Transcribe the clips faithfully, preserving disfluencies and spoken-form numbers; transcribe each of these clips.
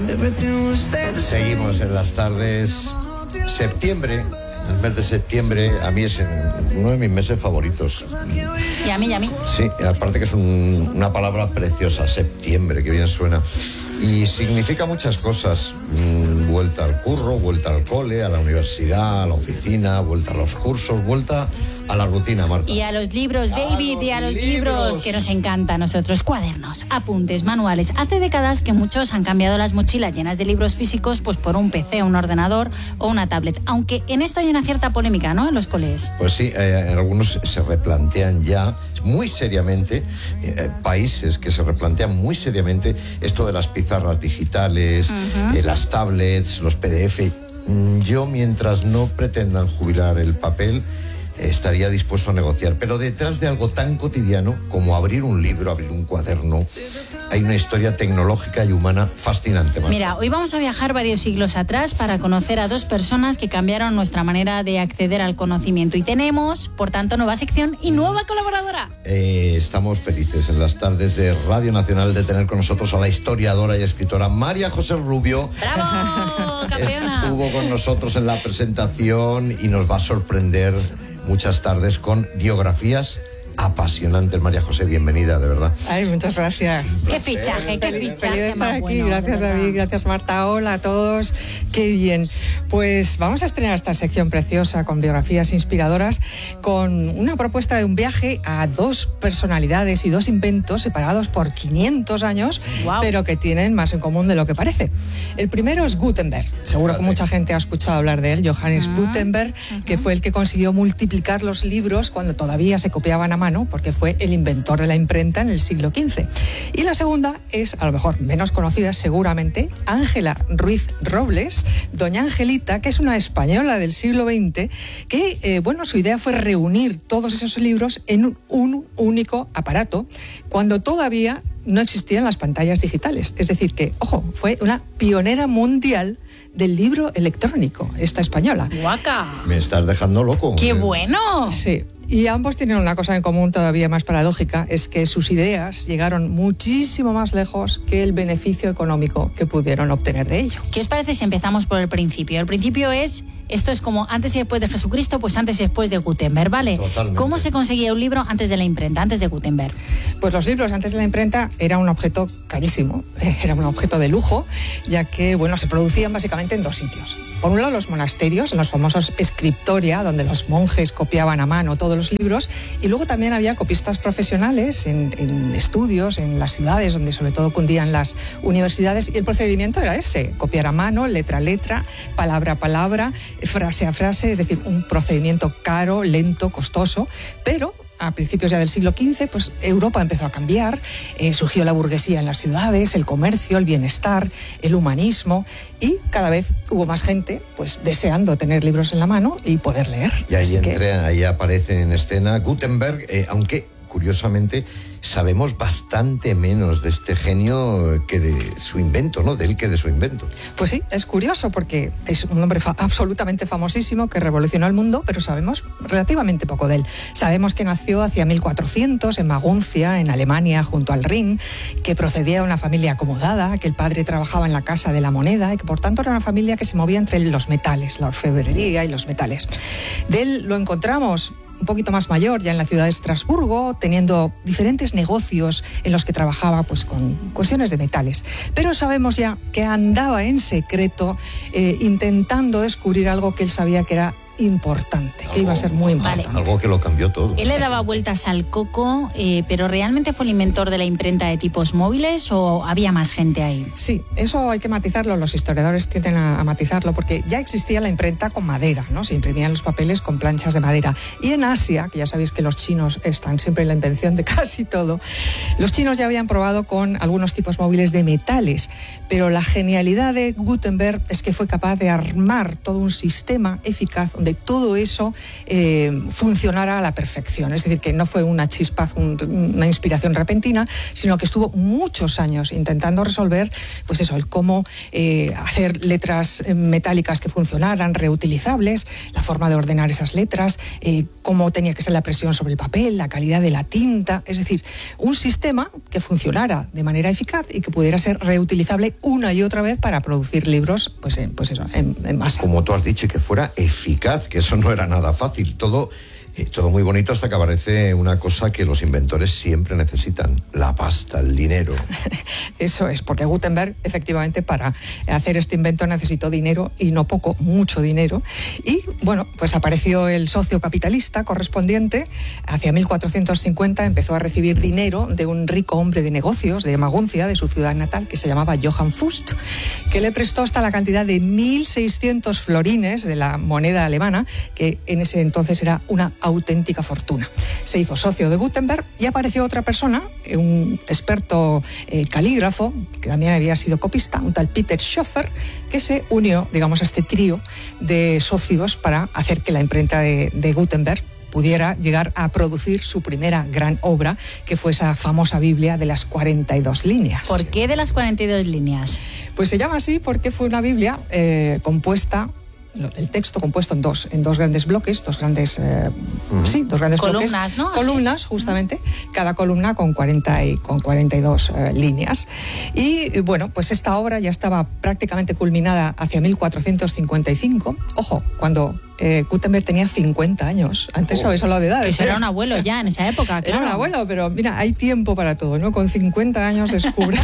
Seguimos en las tardes. Septiembre, el mes de septiembre, a mí es uno de mis meses favoritos. Y a mí, y a mí. Sí, aparte que es un, una palabra preciosa, septiembre, que bien suena. Y significa muchas cosas. Mm, vuelta al curro, vuelta al cole, a la universidad, a la oficina, vuelta a los cursos, vuelta a la rutina, Marta. Y a los libros, David, a y a los libros. libros que nos encanta a nosotros. Cuadernos, apuntes, manuales. Hace décadas que muchos han cambiado las mochilas llenas de libros físicos pues por un P C, un ordenador o una tablet. Aunque en esto hay una cierta polémica, ¿no?, en los colegios. Pues sí, eh, algunos se replantean ya muy seriamente, eh, países que se replantean muy seriamente esto de las pizarras digitales, uh-huh. eh, las tablets, los P D F. Yo, mientras no pretendan jubilar el papel, estaría dispuesto a negociar, pero detrás de algo tan cotidiano como abrir un libro, abrir un cuaderno, hay una historia tecnológica y humana fascinante, Marta. Mira, hoy vamos a viajar varios siglos atrás para conocer a dos personas que cambiaron nuestra manera de acceder al conocimiento. Y tenemos, por tanto, nueva sección y nueva colaboradora. Eh, estamos felices en las tardes de Radio Nacional de tener con nosotros a la historiadora y escritora María José Rubio. ¡Bravo, campeona! Estuvo con nosotros en la presentación y nos va a sorprender muchas tardes con biografías apasionantes. María José, bienvenida, de verdad. Ay, muchas gracias. Qué fichaje, qué Feliz, fichaje. feliz de estar más aquí. bueno, Gracias, David. Gracias, Marta. Hola a todos. Qué bien. Pues vamos a estrenar esta sección preciosa con biografías inspiradoras, con una propuesta de un viaje a dos personalidades y dos inventos separados por quinientos años, wow. pero que tienen más en común de lo que parece. El primero es Gutenberg. Seguro que mucha gente ha escuchado hablar de él, Johannes uh-huh. Gutenberg, uh-huh. que fue el que consiguió multiplicar los libros cuando todavía se copiaban a mano, porque fue el inventor de la imprenta en el siglo quince. Y la segunda es, a lo mejor menos conocida seguramente, Ángela Ruiz Robles, doña Angelita, que es una española del siglo veinte, que, eh, bueno, su idea fue reunir todos esos libros en un, un único aparato, cuando todavía no existían las pantallas digitales. Es decir que, ojo, fue una pionera mundial del libro electrónico, esta española. ¡Guaca! Me estás dejando loco. ¡Qué bueno! Sí. Y ambos tienen una cosa en común todavía más paradójica, es que sus ideas llegaron muchísimo más lejos que el beneficio económico que pudieron obtener de ello. ¿Qué os parece si empezamos por el principio? El principio es, esto es como antes y después de Jesucristo, pues antes y después de Gutenberg, ¿vale? Totalmente. ¿Cómo se conseguía un libro antes de la imprenta, antes de Gutenberg? Pues los libros antes de la imprenta era un objeto carísimo, era un objeto de lujo, ya que, bueno, se producían básicamente en dos sitios. Por un lado, los monasterios, en los famosos scriptoria, donde los monjes copiaban a mano todos los libros, y luego también había copistas profesionales en, en estudios, en las ciudades, donde sobre todo cundían las universidades, y el procedimiento era ese, copiar a mano, letra a letra, palabra a palabra, frase a frase, es decir, un procedimiento caro, lento, costoso, pero a principios ya del siglo quince, pues Europa empezó a cambiar, eh, surgió la burguesía en las ciudades, el comercio, el bienestar, el humanismo, y cada vez hubo más gente pues deseando tener libros en la mano y poder leer. Y ahí, Así entre, que... ahí aparece en escena Gutenberg, eh, aunque curiosamente sabemos bastante menos de este genio que de su invento, ¿no? De él que de su invento. Pues sí, es curioso porque es un hombre fa- absolutamente famosísimo que revolucionó el mundo, pero sabemos relativamente poco de él. Sabemos que nació hacia mil cuatrocientos en Maguncia, en Alemania, junto al Rin, que procedía de una familia acomodada, que el padre trabajaba en la Casa de la Moneda y que por tanto era una familia que se movía entre los metales, la orfebrería y los metales. De él lo encontramos un poquito más mayor, ya en la ciudad de Estrasburgo, teniendo diferentes negocios en los que trabajaba pues con cuestiones de metales. Pero sabemos ya que andaba en secreto eh, intentando descubrir algo que él sabía que era importante, que algo, iba a ser muy importante. Vale. Algo que lo cambió todo. Él le daba vueltas al coco, eh, pero ¿realmente fue el inventor de la imprenta de tipos móviles o había más gente ahí? Sí, eso hay que matizarlo, los historiadores tienden a, a matizarlo, porque ya existía la imprenta con madera, ¿no? Se imprimían los papeles con planchas de madera. Y en Asia, que ya sabéis que los chinos están siempre en la invención de casi todo, los chinos ya habían probado con algunos tipos móviles de metales, pero la genialidad de Gutenberg es que fue capaz de armar todo un sistema eficaz donde todo eso eh, funcionara a la perfección. Es decir, que no fue una chispa, un, una inspiración repentina, sino que estuvo muchos años intentando resolver, pues eso, el cómo eh, hacer letras metálicas que funcionaran, reutilizables, la forma de ordenar esas letras, eh, cómo tenía que ser la presión sobre el papel, la calidad de la tinta, es decir, un sistema que funcionara de manera eficaz y que pudiera ser reutilizable una y otra vez para producir libros, pues, en, pues eso, en, en masa. Como tú has dicho, y que fuera eficaz, que eso no era nada fácil. Todo, eh, todo muy bonito hasta que aparece una cosa que los inventores siempre necesitan: la pasta, el dinero. Eso es, porque Gutenberg, efectivamente, para hacer este invento necesitó dinero, y no poco, mucho dinero. Y, bueno, pues apareció el socio capitalista correspondiente. Hacia mil cuatrocientos cincuenta empezó a recibir dinero de un rico hombre de negocios de Maguncia, de su ciudad natal, que se llamaba Johann Fust, que le prestó hasta la cantidad de mil seiscientos florines de la moneda alemana, que en ese entonces era una auténtica fortuna. Se hizo socio de Gutenberg y apareció otra persona, un experto eh, calígrafo, que también había sido copista, un tal Peter Schoeffer, que se unió, digamos, a este trío de socios para hacer que la imprenta de, de Gutenberg pudiera llegar a producir su primera gran obra, que fue esa famosa Biblia de las cuarenta y dos líneas. ¿Por qué de las cuarenta y dos líneas? Pues se llama así porque fue una Biblia eh, compuesta, el texto compuesto en dos, en dos grandes bloques, dos grandes, eh, uh-huh. sí, dos grandes columnas, bloques, ¿no? columnas, sí. Justamente, cada columna con cuarenta y, con cuarenta y dos eh, líneas. Y bueno, pues esta obra ya estaba prácticamente culminada hacia mil cuatrocientos cincuenta y cinco. Ojo, cuando Eh, Gutenberg tenía cincuenta años. Antes oh, habéis hablado de edades. Que era un abuelo ya en esa época, claro. Era un abuelo, pero mira, hay tiempo para todo, ¿no? Con cincuenta años descubre.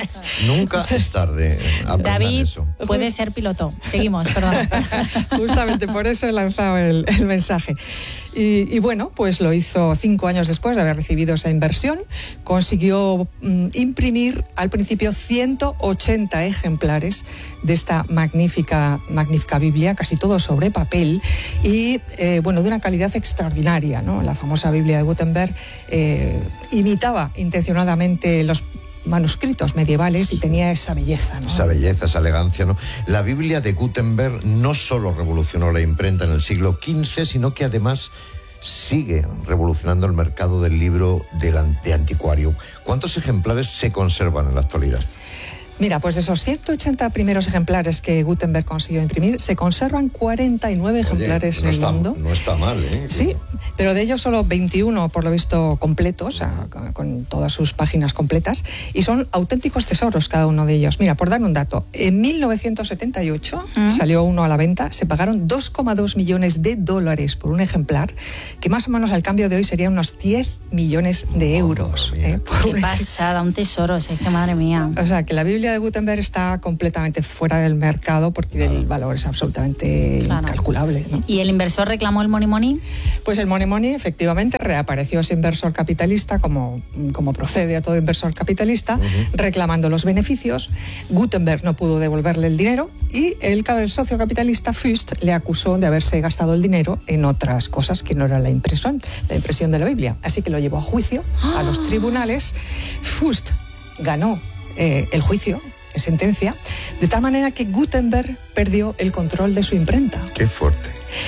Nunca es tarde. David eso. puede ser piloto. Seguimos, perdón. Justamente por eso he lanzado el, el mensaje. Y, y bueno, pues lo hizo cinco años después de haber recibido esa inversión. Consiguió mm, imprimir al principio ciento ochenta ejemplares de esta magnífica, magnífica Biblia, casi todo sobre papel, y eh, bueno, de una calidad extraordinaria, ¿no? La famosa Biblia de Gutenberg eh, imitaba intencionadamente los manuscritos medievales y tenía esa belleza, ¿no? Esa belleza, esa elegancia, ¿no? La Biblia de Gutenberg no solo revolucionó la imprenta en el siglo quince, sino que además sigue revolucionando el mercado del libro de, de anticuario. ¿Cuántos ejemplares se conservan en la actualidad? Mira, pues de esos ciento ochenta primeros ejemplares que Gutenberg consiguió imprimir, se conservan cuarenta y nueve ejemplares Oye, no en el está, mundo. No está mal, ¿eh? Sí, pero de ellos solo veintiuno, por lo visto, completos, o sea, con, con todas sus páginas completas, y son auténticos tesoros cada uno de ellos. Mira, por dar un dato, en mil novecientos setenta y ocho ¿Mm? salió uno a la venta, se pagaron dos coma dos millones de dólares por un ejemplar, que más o menos al cambio de hoy serían unos diez millones de euros. Oh, ¿eh? Qué pasada, un tesoro, es que madre mía. O sea, que la Biblia de Gutenberg está completamente fuera del mercado porque el valor es absolutamente claro. incalculable, ¿no? ¿Y el inversor reclamó el money money? Pues el money money, efectivamente, reapareció ese inversor capitalista, como, como procede a todo inversor capitalista, uh-huh. reclamando los beneficios. Gutenberg no pudo devolverle el dinero y el socio capitalista Fust le acusó de haberse gastado el dinero en otras cosas que no era la impresión, la impresión de la Biblia. Así que lo llevó a juicio, a los tribunales. Fust ganó eh, el juicio, en sentencia, de tal manera que Gutenberg perdió el control de su imprenta. ¡Qué fuerte!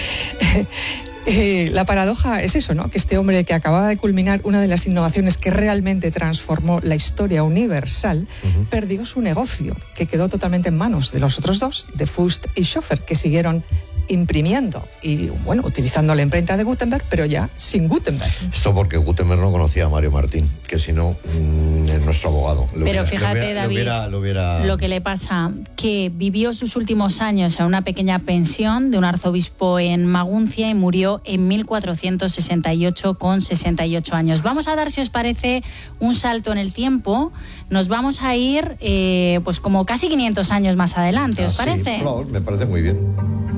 Eh, la paradoja es eso, ¿no? Que este hombre que acababa de culminar una de las innovaciones que realmente transformó la historia universal, uh-huh. perdió su negocio, que quedó totalmente en manos de los otros dos, de Fust y Schoeffer, que siguieron imprimiendo y, bueno, utilizando la imprenta de Gutenberg, pero ya sin Gutenberg. Esto porque Gutenberg no conocía a Mario Martín, que si no, mmm, es nuestro abogado. Lo pero hubiera, fíjate, lo hubiera, David, lo, hubiera, lo, hubiera... lo que le pasa, que vivió sus últimos años en una pequeña pensión de un arzobispo en Maguncia y murió en mil cuatrocientos sesenta y ocho con sesenta y ocho años. Vamos a dar, si os parece, un salto en el tiempo. Nos vamos a ir, eh, pues como casi quinientos años más adelante, ¿os ah, parece? Sí, claro, me parece muy bien.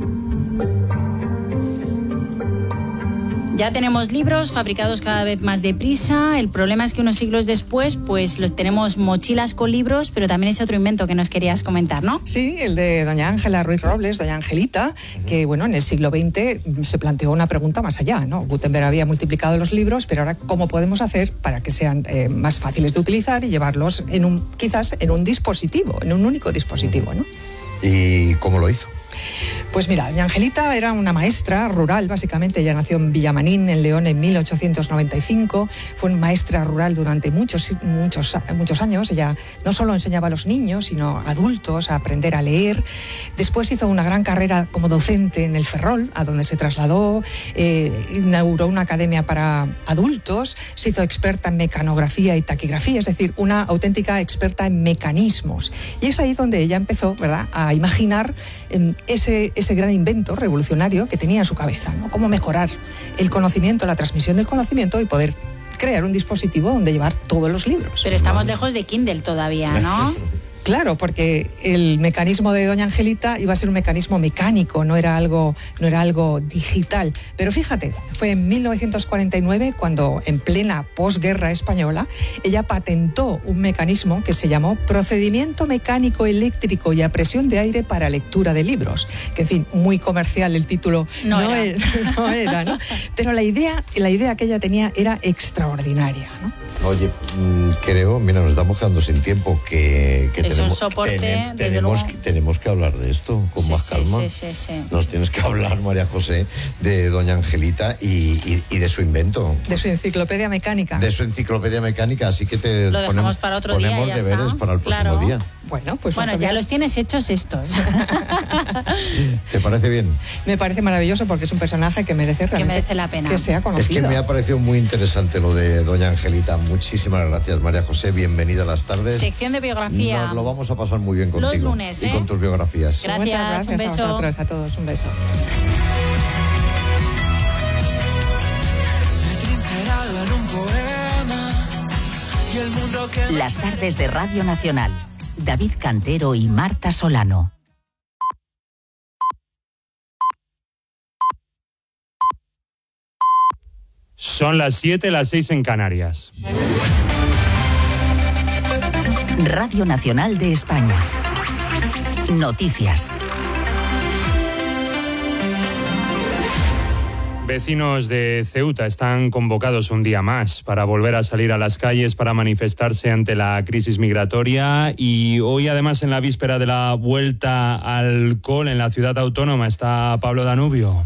Ya tenemos libros fabricados cada vez más deprisa. El problema es que unos siglos después, pues los tenemos mochilas con libros, pero también es otro invento que nos querías comentar, ¿no? Sí, el de doña Ángela Ruiz Robles, doña Angelita, que bueno, en el siglo veinte se planteó una pregunta más allá, ¿no? Gutenberg había multiplicado los libros, pero ahora ¿cómo podemos hacer para que sean eh, más fáciles de utilizar y llevarlos en un, quizás en un dispositivo, en un único dispositivo, ¿no? ¿Y cómo lo hizo? Pues mira, doña Angelita era una maestra rural, básicamente. Ella nació en Villamanín, en León, en mil ochocientos noventa y cinco. Fue maestra rural durante muchos, muchos, muchos años. Ella no solo enseñaba a los niños, sino a adultos a aprender a leer. Después hizo una gran carrera como docente en el Ferrol, a donde se trasladó. Eh, inauguró una academia para adultos. Se hizo experta en mecanografía y taquigrafía, es decir, una auténtica experta en mecanismos. Y es ahí donde ella empezó, ¿verdad?, a imaginar eh, ese, ese gran invento revolucionario que tenía en su cabeza, ¿no? Cómo mejorar el conocimiento, la transmisión del conocimiento y poder crear un dispositivo donde llevar todos los libros. Pero estamos lejos de Kindle todavía, ¿no? Claro, porque el mecanismo de doña Angelita iba a ser un mecanismo mecánico, no era algo, no era algo digital. Pero fíjate, fue en mil novecientos cuarenta y nueve cuando, en plena posguerra española, ella patentó un mecanismo que se llamó Procedimiento Mecánico Eléctrico y a Presión de Aire para Lectura de Libros. Que, en fin, muy comercial el título no, no era, era, no era, ¿no? Pero la idea, la idea que ella tenía era extraordinaria, ¿no? Oye, creo, mira, nos estamos quedando sin tiempo, que, que es tenemos, un soporte, ten, desde tenemos, luego. tenemos que hablar de esto con sí, más sí, calma. Sí, sí, sí. Nos tienes que hablar, María José, de doña Angelita y, y, y de su invento. De su enciclopedia mecánica. De su enciclopedia mecánica, así que te Lo ponemos, para otro ponemos día, ya deberes está. para el Claro. próximo día. Bueno, pues bueno, ya los tienes hechos estos. ¿Te parece bien? Me parece maravilloso porque es un personaje que merece realmente que merece la pena que sea conocido. Es que me ha parecido muy interesante lo de doña Angelita. Muchísimas gracias, María José. Bienvenida a las tardes. Sección de biografía. Nos lo vamos a pasar muy bien contigo. Los lunes, ¿eh? Y con tus biografías. Gracias, Muchas gracias un beso. a vosotros, a todos, un beso. Las tardes de Radio Nacional. David Cantero y Marta Solano. Son las siete, las seis en Canarias. Radio Nacional de España. Noticias. Vecinos de Ceuta están convocados un día más para volver a salir a las calles para manifestarse ante la crisis migratoria, y hoy, además, en la víspera de la vuelta al cole en la ciudad autónoma, está Pablo Danubio.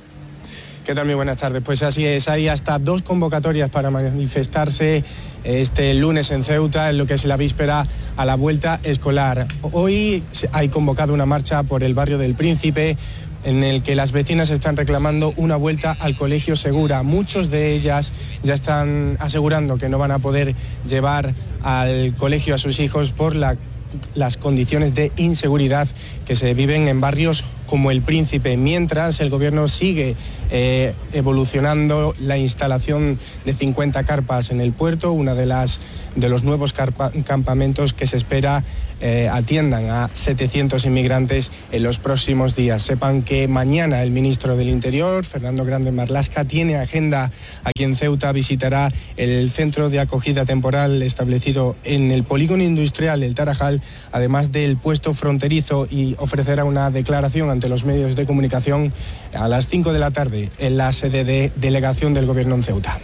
¿Qué tal? Muy buenas tardes. Pues así es, hay hasta dos convocatorias para manifestarse este lunes en Ceuta, en lo que es la víspera a la vuelta escolar. Hoy hay convocado una marcha por el barrio del Príncipe, en el que las vecinas están reclamando una vuelta al colegio segura. Muchos de ellas ya están asegurando que no van a poder llevar al colegio a sus hijos por la, las condiciones de inseguridad que se viven en barrios como el Príncipe, mientras el gobierno sigue eh, evolucionando la instalación de cincuenta carpas en el puerto, una de las de los nuevos carpa, campamentos que se espera eh, atiendan a setecientos inmigrantes en los próximos días. Sepan que mañana el ministro del Interior, Fernando Grande Marlaska, tiene agenda aquí en Ceuta, visitará el centro de acogida temporal establecido en el polígono industrial El Tarajal, además del puesto fronterizo, y ofrecerá una declaración ante los medios de comunicación a las cinco de la tarde en la sede de delegación del gobierno en Ceuta.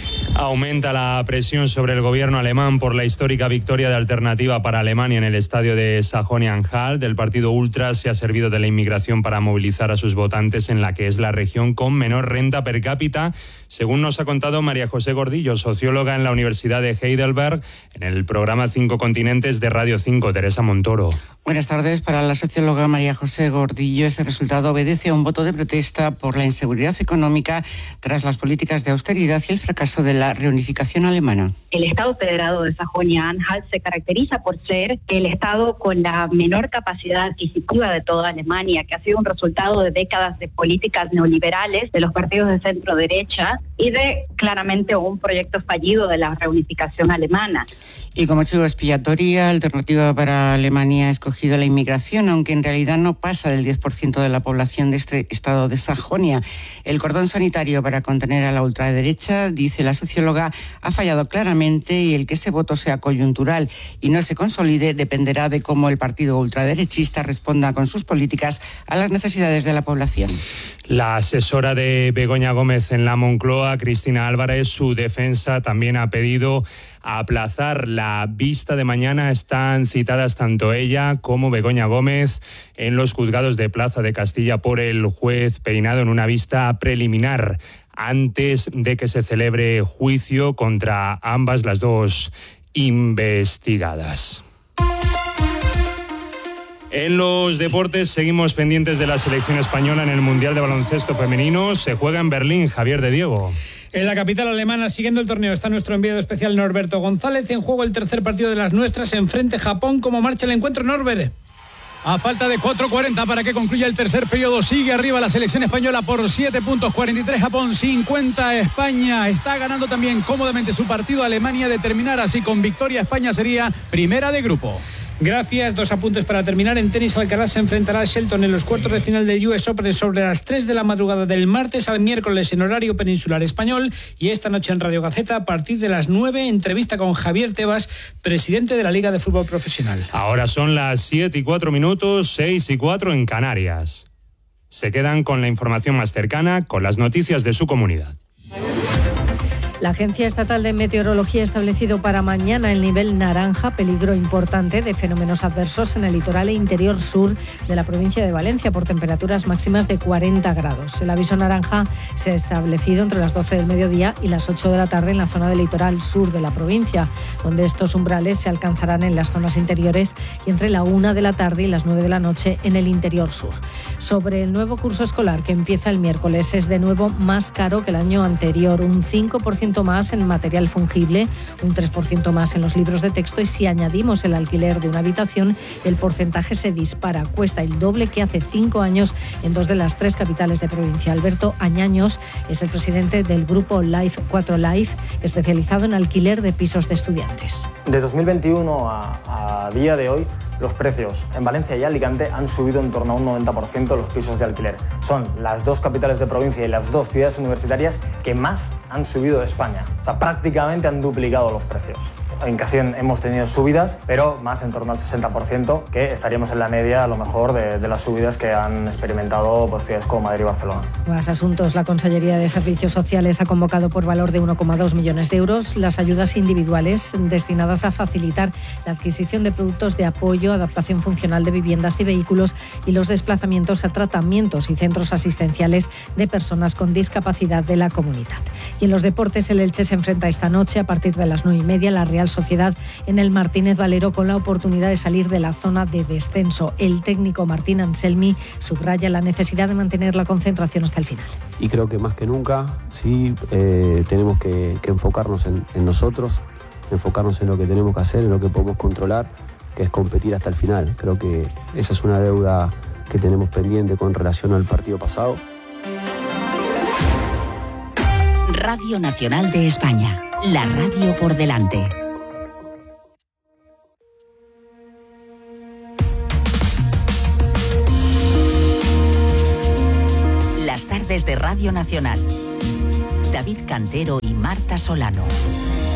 Aumenta la presión sobre el gobierno alemán por la histórica victoria de Alternativa para Alemania en el estadio de Sajonia-Anhalt. El partido ultra se ha servido de la inmigración para movilizar a sus votantes en la que es la región con menor renta per cápita, según nos ha contado María José Gordillo, socióloga en la Universidad de Heidelberg, en el programa Cinco Continentes de Radio cinco. Teresa Montoro. Buenas tardes. Para la socióloga María José Gordillo, ese resultado obedece a un voto de protesta por la inseguridad económica tras las políticas de austeridad y el fracaso de la reunificación alemana. El Estado federado de Sajonia-Anhalt se caracteriza por ser el Estado con la menor capacidad adquisitiva de toda Alemania, que ha sido un resultado de décadas de políticas neoliberales de los partidos de centro derecha y de, claramente, un proyecto fallido de la reunificación alemana. Y como chivo expiatoria, Alternativa para Alemania ha escogido la inmigración, aunque en realidad no pasa del diez por ciento de la población de este estado de Sajonia. El cordón sanitario para contener a la ultraderecha, dice la socióloga, ha fallado claramente paulatinamente y el que ese voto sea coyuntural y no se consolide dependerá de cómo el partido ultraderechista responda con sus políticas a las necesidades de la población. La asesora de Begoña Gómez en la Moncloa, Cristina Álvarez, su defensa también ha pedido aplazar la vista de mañana. Están citadas tanto ella como Begoña Gómez en los juzgados de Plaza de Castilla por el juez Peinado en una vista preliminar antes de que se celebre juicio contra ambas las dos investigadas. En los deportes seguimos pendientes de la selección española en el Mundial de Baloncesto Femenino. Se juega en Berlín. Javier de Diego. En la capital alemana, siguiendo el torneo, está nuestro enviado especial Norberto González. En juego el tercer partido de las nuestras, enfrente Japón. ¿Cómo marcha el encuentro, Norbert? A falta de cuatro cuarenta para que concluya el tercer periodo, sigue arriba la selección española por siete puntos, cuarenta y tres Japón, cincuenta España. Está ganando también cómodamente su partido Alemania. De terminar así con victoria, España sería primera de grupo. Gracias. Dos apuntes para terminar. En tenis, Alcaraz se enfrentará a Shelton en los cuartos de final del U S Open sobre las tres de la madrugada del martes al miércoles en horario peninsular español. Y esta noche en Radio Gaceta, a partir de las nueve, entrevista con Javier Tebas, presidente de la Liga de Fútbol Profesional. Ahora son las siete y cuatro minutos, seis y cuatro en Canarias. Se quedan con la información más cercana, con las noticias de su comunidad. La Agencia Estatal de Meteorología ha establecido para mañana el nivel naranja, peligro importante de fenómenos adversos en el litoral e interior sur de la provincia de Valencia por temperaturas máximas de cuarenta grados. El aviso naranja se ha establecido entre las doce del mediodía y las ocho de la tarde en la zona del litoral sur de la provincia, donde estos umbrales se alcanzarán en las zonas interiores y entre la una de la tarde y las nueve de la noche en el interior sur. Sobre el nuevo curso escolar que empieza el miércoles, es de nuevo más caro que el año anterior, un cinco por ciento más en material fungible, un tres por ciento más en los libros de texto, y si añadimos el alquiler de una habitación, el porcentaje se dispara. Cuesta el doble que hace cinco años en dos de las tres capitales de provincia. Alberto Añaños es el presidente del grupo Life cuatro Life, especializado en alquiler de pisos de estudiantes. De dos mil veintiuno a, a día de hoy, los precios en Valencia y Alicante han subido en torno a un noventa por ciento los pisos de alquiler. Son las dos capitales de provincia y las dos ciudades universitarias que más han subido de España. O sea, prácticamente han duplicado los precios. En Castellón hemos tenido subidas, pero más en torno al sesenta por ciento, que estaríamos en la media, a lo mejor, de, de las subidas que han experimentado pues, ciudades como Madrid y Barcelona. Más asuntos. La Consellería de Servicios Sociales ha convocado por valor de uno coma dos millones de euros las ayudas individuales destinadas a facilitar la adquisición de productos de apoyo, adaptación funcional de viviendas y vehículos y los desplazamientos a tratamientos y centros asistenciales de personas con discapacidad de la comunidad. Y en los deportes, el Elche se enfrenta esta noche a partir de las nueve y media a la Real Sociedad en el Martínez Valero con la oportunidad de salir de la zona de descenso. El técnico Martín Anselmi subraya la necesidad de mantener la concentración hasta el final. Y creo que más que nunca sí eh, tenemos que, que enfocarnos en, en nosotros, enfocarnos en lo que tenemos que hacer, en lo que podemos controlar, que es competir hasta el final. Creo que esa es una deuda que tenemos pendiente con relación al partido pasado. Radio Nacional de España, la radio por delante. Las tardes de Radio Nacional. David Cantero y Marta Solano.